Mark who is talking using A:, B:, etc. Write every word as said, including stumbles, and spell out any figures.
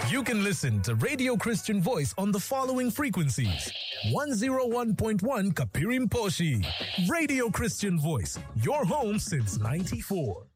A: You can listen to Radio Christian Voice on the following frequencies. one oh one point one Kapirimposhi. Radio Christian Voice, your home since ninety-four.